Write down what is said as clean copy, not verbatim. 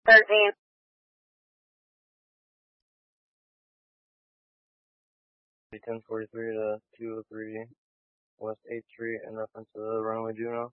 13. Ten 43 to 203 West 8th Street in reference to the runaway juvenile.